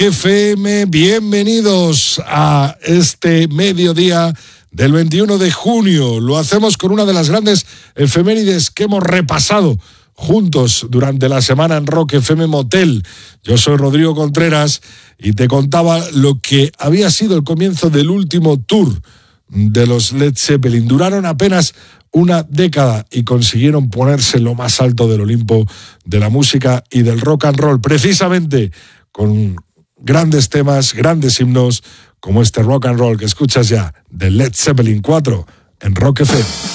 FM, bienvenidos a este mediodía del 21 de junio. Lo hacemos con una de las grandes efemérides que hemos repasado juntos durante la semana en Rock FM Motel. Yo soy Rodrigo Contreras y te contaba lo que había sido el comienzo del último tour de los Led Zeppelin. Duraron apenas una década y consiguieron ponerse lo más alto del Olimpo de la música y del rock and roll, precisamente con grandes temas, grandes himnos como este rock and roll que escuchas ya de Led Zeppelin 4 en Rock FM.